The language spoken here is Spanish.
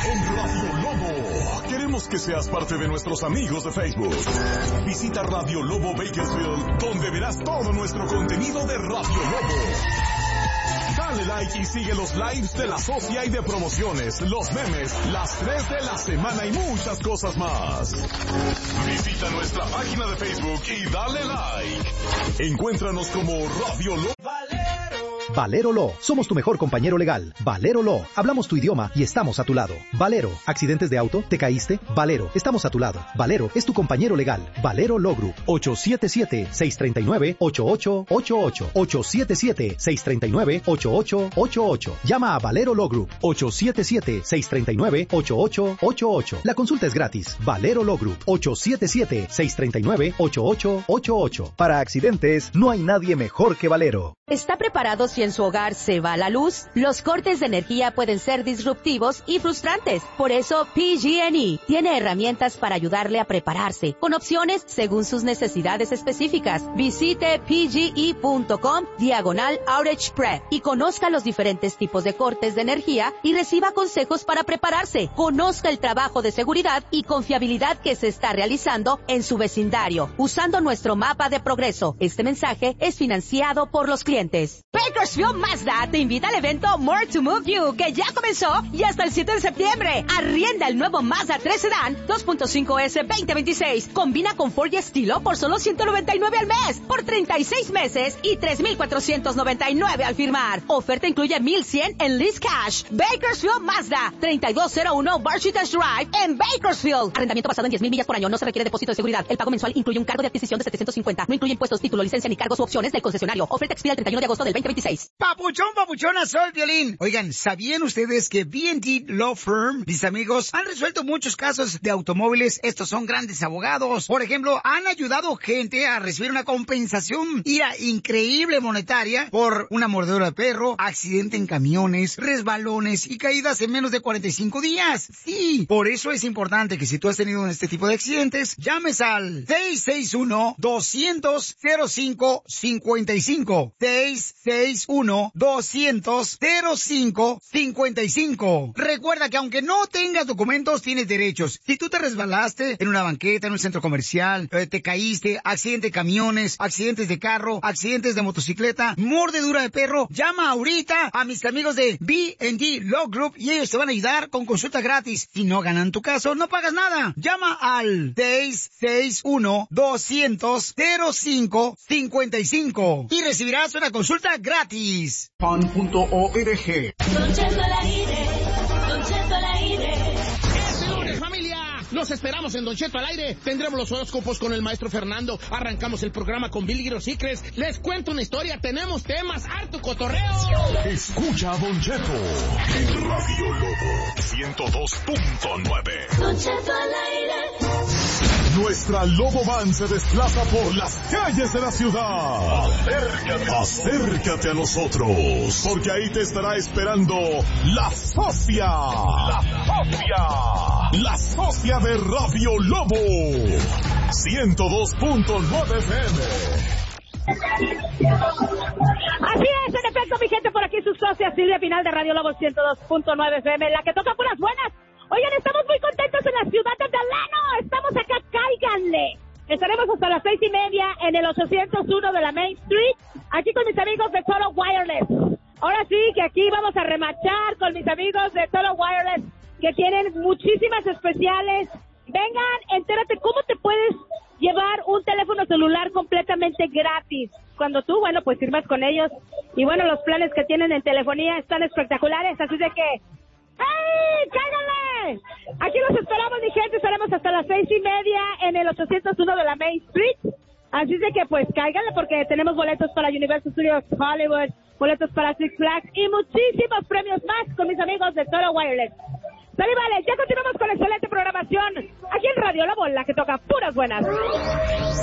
en Radio Lobo. Queremos que seas parte de nuestros amigos de Facebook. Visita Radio Lobo Bakersfield, donde verás todo nuestro contenido de Radio Lobo. Dale like y sigue los lives de la socia y de promociones, los memes, las 3 de la semana y muchas cosas más. Visita nuestra página de Facebook y dale like. Encuéntranos como Radio Lobo. Valero Law, somos tu mejor compañero legal. Valero Law, hablamos tu idioma y estamos a tu lado. Valero, ¿accidentes de auto? ¿Te caíste? Valero, estamos a tu lado. Valero es tu compañero legal. Valero Law Group, 877-639-8888. 877-639-8888. Llama a Valero Law Group, 877-639-8888. La consulta es gratis. Valero Law Group, 877-639-8888. Para accidentes, no hay nadie mejor que Valero. ¿Está preparado si en su hogar se va la luz? Los cortes de energía pueden ser disruptivos y frustrantes. Por eso PG&E tiene herramientas para ayudarle a prepararse, con opciones según sus necesidades específicas. Visite pge.com/outage prep y conozca los diferentes tipos de cortes de energía y reciba consejos para prepararse. Conozca el trabajo de seguridad y confiabilidad que se está realizando en su vecindario, usando nuestro mapa de progreso. Este mensaje es financiado por los clientes. Bakersfield Mazda te invita al evento More to Move You, que ya comenzó y hasta el 7 de septiembre. Arrienda el nuevo Mazda 3 Sedan 2.5S 2026. Combina confort y estilo por solo $199 al mes, por 36 meses y $3,499 al firmar. Oferta incluye $1,100 en lease cash. Bakersfield Mazda, 3201 Barchitas Drive en Bakersfield. Arrendamiento basado en 10,000 millas por año. No se requiere depósito de seguridad. El pago mensual incluye un cargo de adquisición de $750. No incluye impuestos, título, licencia ni cargos u opciones del concesionario. Oferta expira el 31 de agosto del 2026. Papuchón, papuchona, soy Violín. Oigan, ¿sabían ustedes que B&D Law Firm, mis amigos, han resuelto muchos casos de automóviles? Estos son grandes abogados. Por ejemplo, han ayudado gente a recibir una compensación increíble monetaria por una mordedura de perro, accidente en camiones, resbalones y caídas en menos de 45 días. Sí, por eso es importante que si tú has tenido este tipo de accidentes, llames al 661-200-0555. 661-200-0555. Recuerda que aunque no tengas documentos, tienes derechos. Si tú te resbalaste en una banqueta, en un centro comercial, te caíste, accidente de camiones, accidentes de carro, accidentes de motocicleta, mordedura de perro, llama ahorita a mis amigos de B&D Law Group y ellos te van a ayudar con consulta gratis. Si no ganan tu caso, no pagas nada. Llama al 661-200-0555 y recibirás una consulta gratis. Pan.org. Don Cheto al aire, Don Cheto al aire. Este lunes, familia, los esperamos en Don Cheto al aire. Tendremos los horóscopos con el maestro Fernando. Arrancamos el programa con Billy Rosicres. Les cuento una historia. Tenemos temas, harto cotorreo. Escucha a Don Cheto en Radio Lobo 102.9. Don Cheto al aire. Nuestra Lobo Van se desplaza por las calles de la ciudad. Acércate a nosotros, porque ahí te estará esperando la socia. La socia de Radio Lobo 102.9 FM. Así es, en efecto, mi gente, por aquí su socia Silvia Pinal de Radio Lobo 102.9 FM, la que toca puras buenas. Oigan, estamos muy contentos en la ciudad de Delano. Estamos acá, cáiganle. Estaremos hasta las 6:30 en el 801 de la Main Street, aquí con mis amigos de Total Wireless. Ahora sí, que aquí vamos a remachar con mis amigos de Total Wireless, que tienen muchísimas especiales. Vengan, entérate cómo te puedes llevar un teléfono celular completamente gratis. Cuando tú, bueno, pues firmas con ellos. Y bueno, los planes que tienen en telefonía están espectaculares, así de que... ¡hey, cáiganle! Aquí los esperamos, mi gente. Estaremos hasta las 6:30 en el 801 de la Main Street. Así de que, pues, cáiganle porque tenemos boletos para Universal Studios Hollywood, boletos para Six Flags y muchísimos premios más con mis amigos de Total Wireless. Sale, vale, ya continuamos con excelente programación aquí en Radio La Bola, que toca puras buenas.